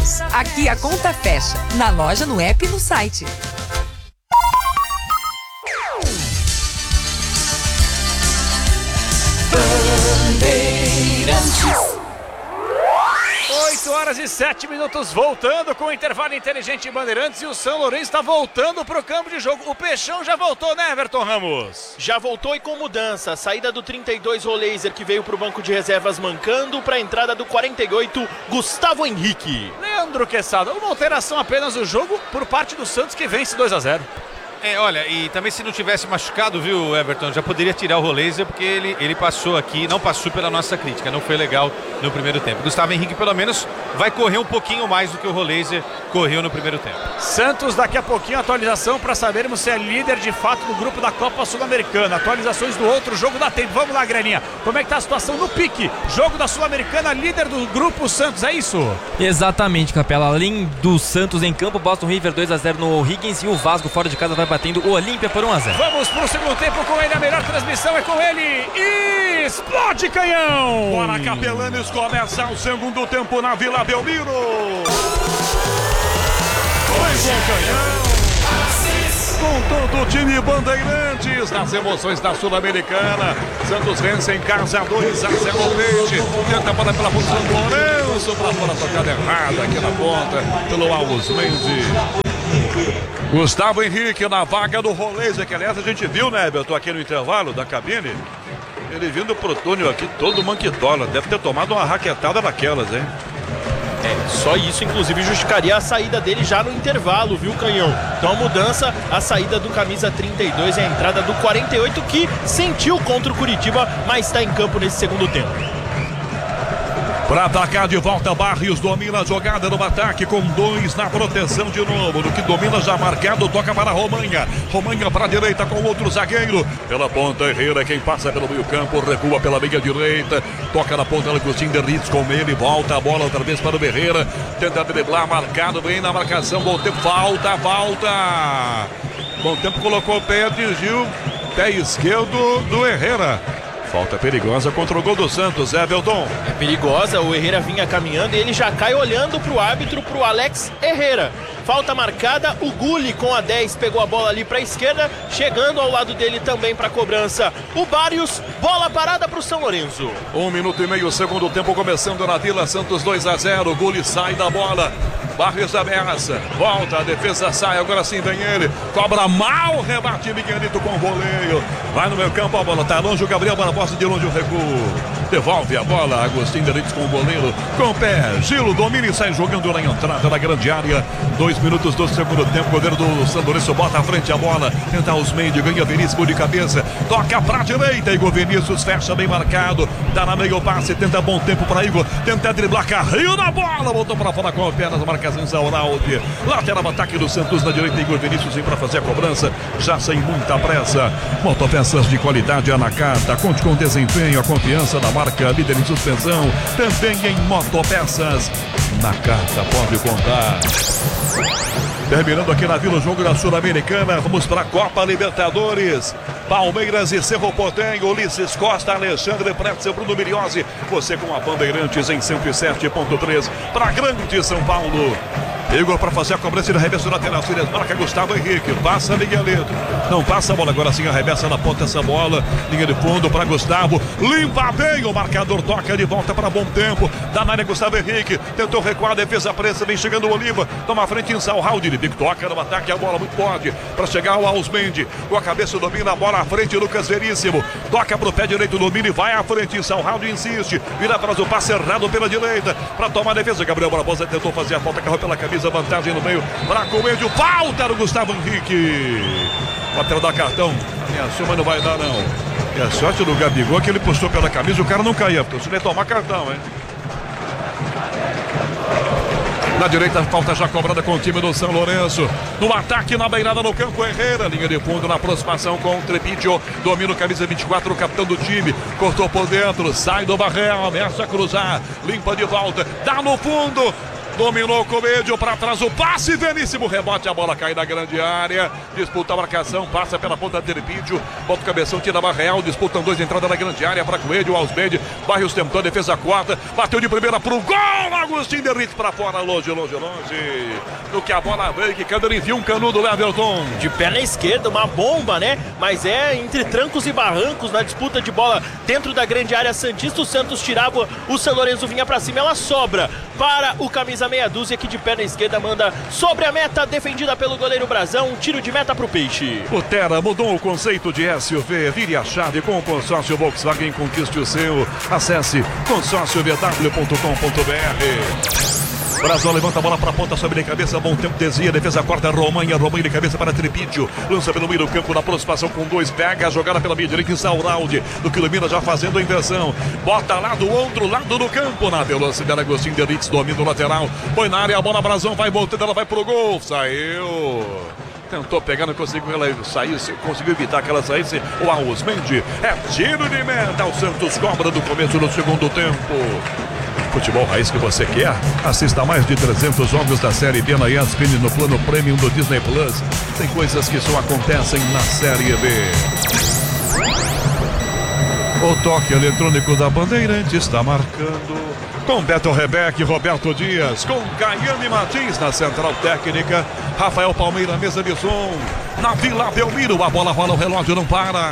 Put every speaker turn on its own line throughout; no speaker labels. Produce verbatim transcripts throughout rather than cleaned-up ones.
Santos. Aqui a conta fecha. Na loja, no app e no site.
oito horas e sete minutos, voltando com o intervalo inteligente em Bandeirantes, e o São Lourenço está voltando para o campo de jogo. O Peixão já voltou, né, Everton Ramos?
Já voltou e com mudança. A saída do trinta e dois, Roleiser, que veio para o banco de reservas mancando, para a entrada do quarenta e oito, Gustavo Henrique.
Leandro Quesada, uma alteração apenas no jogo por parte do Santos, que vence dois a zero.
É, olha, e também se não tivesse machucado, viu, Everton, já poderia tirar o Roleiser, porque ele, ele passou aqui, não passou pela nossa crítica, não foi legal no primeiro tempo. Gustavo Henrique, pelo menos, vai correr um pouquinho mais do que o Roleiser correu no primeiro tempo.
Santos, daqui a pouquinho, atualização para sabermos se é líder de fato do grupo da Copa Sul-Americana. Atualizações do outro jogo dá tempo. Vamos lá, Greninha. Como é que tá a situação no pique? Jogo da Sul-Americana, líder do grupo Santos, é isso?
Exatamente, Capela. Além do Santos em campo, Boston River dois a zero no O'Higgins, e o Vasco fora de casa vai batendo o Olímpia por um a zero.
Vamos pro segundo tempo com ele, a melhor transmissão é com ele. Explode, canhão!
Bora, Capelanes, começa o segundo tempo na Vila Belmiro. Pois é, canhão! Com todo o time Bandeirantes, nas emoções da Sul-Americana. Santos vence em casa dois a zero ao Leite. Tenta a bola pela posição do Lourenço. Pra fora, tocada errada aqui na ponta pelo Alves Mendes. Gustavo Henrique na vaga do Roleiser, que aliás a gente viu, né, eu tô aqui no intervalo da cabine. Ele vindo pro túnel aqui todo manquitola. Deve ter tomado uma raquetada daquelas, hein?
É, só isso, inclusive, justificaria a saída dele já no intervalo, viu, Canhão? Então a mudança, a saída do camisa trinta e dois e a entrada do quarenta e oito, que sentiu contra o Curitiba, mas está em campo nesse segundo tempo.
Para atacar de volta, Barrios domina a jogada no ataque com dois na proteção de novo. No que domina já marcado, toca para Romanha. Romanha para a direita com outro zagueiro. Pela ponta, Herrera, quem passa pelo meio campo, recua pela meia direita. Toca na ponta, Agostinho Derritz com ele. Volta a bola outra vez para o Herrera. Tenta driblar, marcado, vem na marcação. Bom tempo, falta, falta. Bom tempo, colocou o pé, atingiu pé esquerdo do Herrera. Falta perigosa contra o gol do Santos, Everton.
É perigosa, o Herrera vinha caminhando e ele já cai olhando para o árbitro, para o Alex Herrera. Falta marcada, o Gulli com a dez pegou a bola ali para a esquerda, chegando ao lado dele também para a cobrança. O Barrios, bola parada para o São Lourenço.
Um minuto e meio, segundo tempo começando na Vila, Santos dois a zero, o Gulli sai da bola. Barrios ameaça, volta, a defesa sai, agora sim vem ele, cobra mal, rebate Miguelito com voleio, vai no meio campo, a bola tá longe, o Gabriel Barbosa de longe, o recuo, devolve a bola, Agostinho Derritz com o goleiro, com o pé, Gilo domina e sai jogando na entrada da grande área. Dois minutos do segundo tempo, o goleiro do São Lourenço bota à frente a bola, tenta os Mendes, ganha Veríssimo de cabeça, toca pra direita, Igor Vinícius fecha bem marcado, dá na meio passe, tenta bom tempo pra Igor, tenta driblar, carrinho na bola, voltou pra fora com a perna, marca Zauraldi, lateral ataque do Santos na direita, Igor Vinícius vem para fazer a cobrança, já sem muita pressa. Motopeças de qualidade Anacata, conte com desempenho, a confiança da marca líder em suspensão, também em motopeças. Nakata pode contar. Terminando aqui na Vila, o jogo da Sul-Americana, vamos para a Copa Libertadores. Palmeiras e Cerro Porteño, Ulisses Costa, Alexandre Pretzel, Bruno Miriose. Você com a Bandeirantes em cento e sete ponto três para Grande São Paulo. Igor para fazer a cobrança de arremesso lateral. Se marca Gustavo Henrique. Passa Miguelito. Não passa a bola. Agora sim arremessa na ponta essa bola. Linha de fundo para Gustavo. Limpa bem. O marcador toca de volta para bom tempo. Da área Gustavo Henrique. Tentou recuar. Defesa presa. Vem chegando o Oliva. Toma a frente em Salhaldi. Ele toca no ataque. A bola muito forte para chegar ao Ausmendi. Com a cabeça domina a bola à frente. Lucas Veríssimo. Toca para o pé direito. Domina e vai à frente. Salhaldi insiste. Vira atrás o passe errado pela direita. Para tomar a defesa. Gabriel Barbosa tentou fazer a falta. Carro pela cabeça. Vantagem no meio para Coelho, falta do Gustavo Henrique, lateral da cartão, minha soma não vai dar não, e a sorte do Gabigol que ele postou pela camisa, o cara não caía, porque se ele tomar cartão, hein. Na direita, falta já cobrada com o time do São Lourenço. No ataque, na beirada no campo, Herrera. Linha de fundo na aproximação com o Trepidio. Domina o camisa vinte e quatro, o capitão do time. Cortou por dentro, sai do Barrel, ameaça a cruzar. Limpa de volta, dá no fundo. Dominou o Coelho para trás, o passe, belíssimo rebote, a bola cai na grande área, disputa a marcação, passa pela ponta de Tripídio, bota o cabeção, tira a barra real, disputam dois, entrada na grande área para Coelho, Alsbede, Barrios tentou, defesa quarta, bateu de primeira pro gol, Agostinho Derrite para fora, longe, longe, longe, no que a bola veio, que cada envia um canudo, Everton.
De perna esquerda, uma bomba, né? Mas é entre trancos e barrancos na disputa de bola dentro da grande área santista, o Santos tirava, o São Lourenço vinha para cima, ela sobra para o camisa meia dúzia que de perna esquerda manda sobre a meta, defendida pelo goleiro Brazão, um tiro de meta pro Peixe.
O Terra mudou o conceito de S U V, vire a chave com o consórcio Volkswagen, conquiste o seu. Acesse consórcio v w ponto com ponto b r. Brasil levanta a bola para a ponta, sobe de cabeça, bom tempo, desvia, defesa corta, Romanha, Romanha de cabeça para Tripídio, lança pelo meio do campo, na aproximação com dois, pega a jogada pela meia direita, Sauraldi, do que ilumina já fazendo a inversão, bota lá do outro lado do campo, na velocidade, Agostinho Derrite domina o lateral, põe na área, a bola, Brazão vai voltando, ela vai pro gol, saiu. Tentou pegar, não conseguiu, ela saiu, conseguiu evitar que ela saísse. O Ausmendi é tiro de meta. O Santos cobra do começo do segundo tempo. Futebol raiz que você quer? Assista mais de trezentos jogos da Série B na E S P N no plano Premium do Disney Plus. Tem coisas que só acontecem na Série B. O toque eletrônico da Bandeirante está marcando. Com Beto Rebeck, Roberto Dias, com Caiane Martins na central técnica, Rafael Palmeira, mesa de som, na Vila Belmiro, a bola rola, o relógio não para.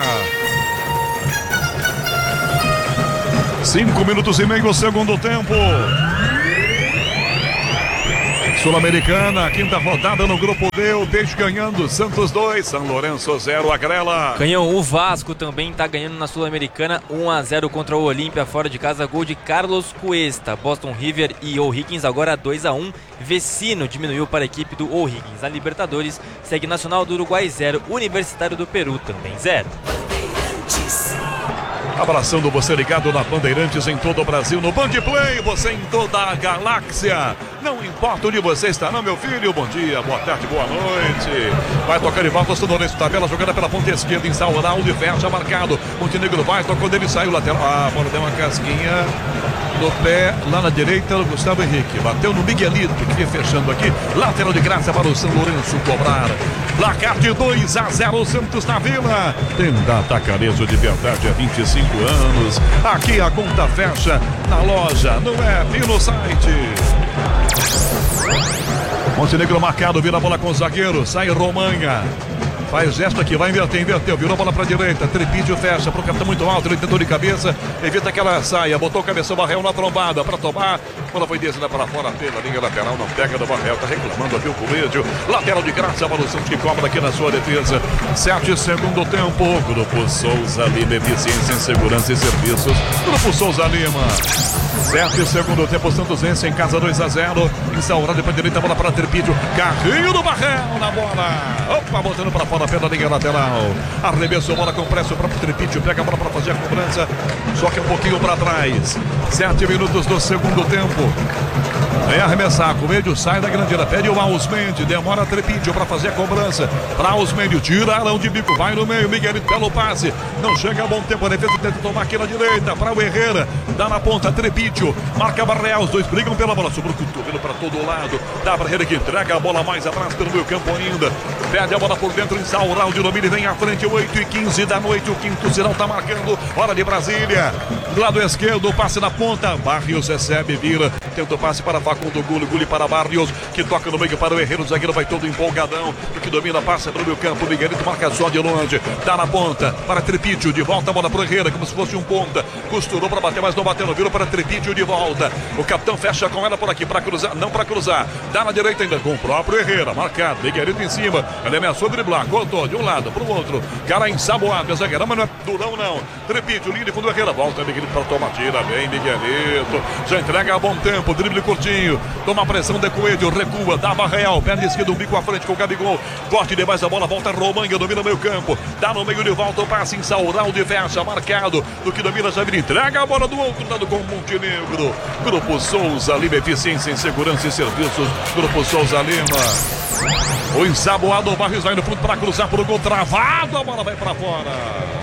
Cinco minutos e meio, segundo tempo. Sul-Americana, quinta rodada no grupo D, o Peixe ganhando, Santos dois, São Lourenço zero, Agrela.
Canhão, o Vasco também está ganhando na Sul-Americana, um a zero contra o Olímpia, fora de casa, gol de Carlos Cuesta. Boston River e O'Higgins agora dois a um, Vecino diminuiu para a equipe do O'Higgins. A Libertadores segue Nacional do Uruguai zero, Universitário do Peru também zero.
Abraçando você ligado na Bandeirantes em todo o Brasil, no Band Play, você em toda a galáxia. Não importa onde você está, não, meu filho. Bom dia, boa tarde, boa noite. Vai tocar de volta, o Lourenço, tabela, jogada pela ponta esquerda, em Sauraldi, fecha, marcado. Montenegro vai, tocou dele, saiu lateral. Ah, a bola deu uma casquinha no pé, lá na direita, o Gustavo Henrique. Bateu no Miguelito, que ia fechando aqui. Lateral de graça para o São Lourenço cobrar. Placar de dois a zero, Santos na Vila. Tenda Atacarejo de verdade há vinte e cinco anos. Aqui a conta fecha na loja, no app e no site. Montenegro marcado, vira a bola com o zagueiro, sai Romanha. Faz gesto aqui, vai inverter, inverteu, virou a bola para a direita, Tripídio fecha, pro capitão muito alto, ele tentou de cabeça, evita que ela saia, botou o cabeção, Barrel na trombada para tomar, quando foi descida para fora pela linha lateral, não pega do Barrel, tá reclamando aqui o Coelho, lateral de graça para o Santos que cobra aqui na sua defesa, sete segundo tempo, Grupo Souza Lima, eficiência em segurança e serviços, Grupo Souza Lima, sete segundo tempo, Santos vence em casa dois a zero, instaurado para a direita, bola para Tripídio, carrinho do Barrel na bola, opa, botando para fora pela linha lateral, arremessou a bola com pressa, o próprio Tripídio pega a bola para fazer a cobrança, só que um pouquinho para trás, sete minutos do segundo tempo, vem arremessar, Coelho sai da grande área, pede o Ausmendi, demora Tripídio para fazer a cobrança, para Ausmendi, tira Arão de bico, vai no meio, Miguelito, belo passe, não chega a bom tempo, a defesa tenta tomar aqui na direita, para o Herrera, dá na ponta, Tripídio, marca Barreal, os dois brigam pela bola, sobre o cotovelo para todo lado, dá para Herrera que entrega a bola mais atrás pelo meio campo ainda, perde a bola por dentro, em Sauraldi, domina e vem à frente, oito e quinze da noite, o quinto sinal está marcando, hora de Brasília, do lado esquerdo, passe na ponta, Barrios recebe, vira, tenta o passe para Facundo Gulli, Gulli para Barrios, que toca no meio para o Herrera, o zagueiro vai todo empolgadão, o que domina, passa pelo meio campo, Miguelito marca só de longe, dá na ponta, para Tripídio, de volta a bola para o Herrera, como se fosse um ponta, costurou para bater, mas não bateu, virou para Tripídio de volta, o capitão fecha com ela por aqui, para cruzar, não para cruzar, dá na direita ainda com o próprio Herrera, marcado, Miguelito em cima, ele ameaçou driblar, cortou de um lado para o outro, cara ensaboado, o zagueiro, mas não é durão não, Tripídio, líder com o Herrera, volta Miguelito para tomar, tira bem Miguelito, já entrega a bom tempo, drible curtinho, toma a pressão de Coelho, recua, dá a real, perna esquerda, um bico à frente com o Gabigol, corte demais a bola, volta Romanha, domina o meio campo, dá no meio de volta o passe em Sauraldi, fecha, marcado, do que domina Jair, entrega a bola do outro lado com o Montenegro, Grupo Souza Lima, eficiência em segurança e serviços, Grupo Souza Lima, o ensaboado Barrios vai no fundo para cruzar para o gol, travado, a bola vai para fora.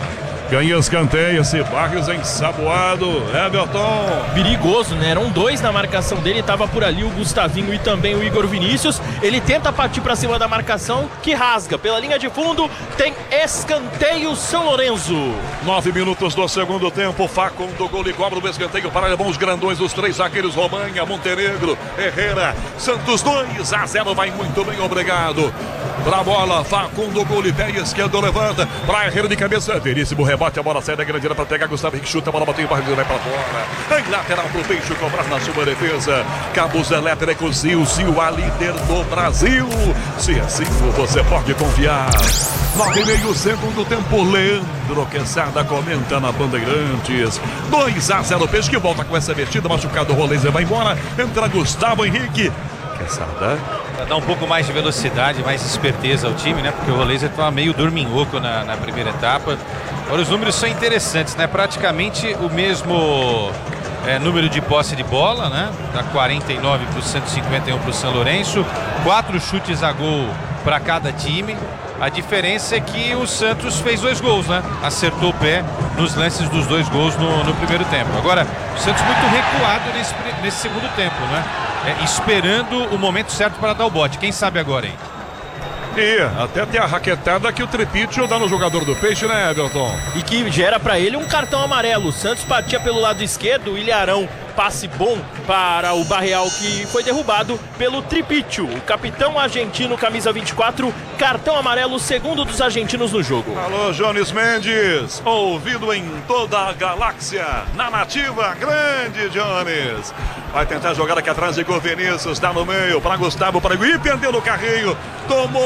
Ganha escanteio, esse Barrios ensaboado. Everton.
Perigoso, né? Eram dois na marcação dele, tava por ali o Gustavinho e também o Igor Vinícius. Ele tenta partir para cima da marcação, que rasga pela linha de fundo. Tem escanteio São Lourenço.
Nove minutos do segundo tempo. Facundo gol e cobra o escanteio para os grandões, os três zagueiros: Romanha, Montenegro, Herrera. Santos dois a zero, vai muito bem, obrigado. Pra bola, Facundo gol e pé esquerdo, levanta para Herrera de cabeça. Veríssimo rebote, a bola sai da grande área para pegar Gustavo Henrique, chuta, a bola bateu em barra e vai para fora. Em lateral pro Peixe, cobrar na sua defesa. Cabos Elétricos, Zil, Zil, a líder do Brasil. Se assim você pode confiar. Nove e meio, segundo tempo, Leandro Quesada comenta na Bandeirantes. dois a zero, Peixe que volta com essa metida, machucado, o Roleiser vai embora. Entra Gustavo Henrique. Quesada.
Pra dar um pouco mais de velocidade, mais esperteza ao time, né? Porque o Roleiser estava meio dorminhoco na, na primeira etapa. Agora os números são interessantes, né? Praticamente o mesmo é, número de posse de bola, né? Da quarenta e nove para o cento e cinquenta e um para o São Lourenço. Quatro chutes a gol para cada time. A diferença é que o Santos fez dois gols, né? Acertou o pé nos lances dos dois gols no, no primeiro tempo. Agora, o Santos muito recuado nesse, nesse segundo tempo, né? É, esperando o momento certo para dar o bote. Quem sabe agora, hein?
E até tem a raquetada que o Tripitio dá no jogador do Peixe, né, Everton?
E que gera para ele um cartão amarelo. O Santos partia pelo lado esquerdo, o Ilharão, passe bom para o Barreal, que foi derrubado pelo Tripitio. O capitão argentino, camisa vinte e quatro, cartão amarelo, segundo dos argentinos no jogo.
Alô, Jones Mendes, ouvido em toda a galáxia, na nativa, grande Jones. Vai tentar jogar aqui atrás, Igor Vinícius, está no meio, para Gustavo, para Igor, e perdeu no carrinho, tomou